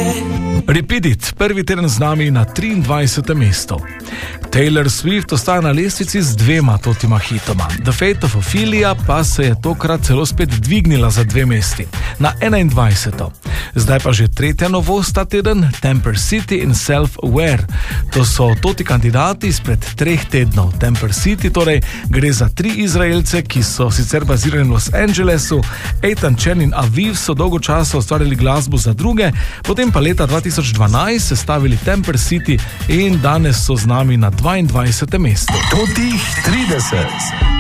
Repeat It, prvi teden z nami na 23. mestu. Taylor Swift ostaja na lestvici z 2 totima hitoma. The Fate of Ophelia pa se je tokrat celo spet dvignila za 2 mesti, na 21. Zdaj pa že tretja novost ta teden, Temper City in Self-Aware. To so toti kandidati izpred 3 tednov. Temper City torej gre za 3 Izraelce, ki so sicer bazirani v Los Angelesu. Eitan Chen in Aviv so dolgo časa ustvarjali glasbo za druge, potem pa leta 2012 sestavili Temper City in danes so z nami na 22. mestu. Totih 30.